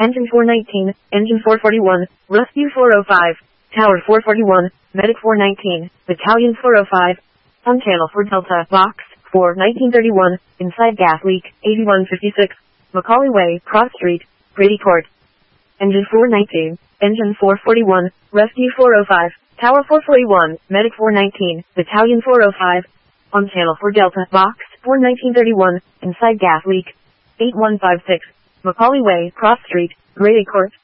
Engine 419, Engine 441, Rescue 405, Tower 441, Medic 419, Battalion 405, on channel 4 Delta, Box 4, 1931, inside gas leak, 8156, Macaulay Way, Cross Street, Brady Court. Engine 419, Engine 441, Rescue 405, Tower 441, Medic 419, Battalion 405, on channel 4 Delta, Box 4, 1931, inside gas leak, 8156, Macaulay Way, Cross Street, Brady Court.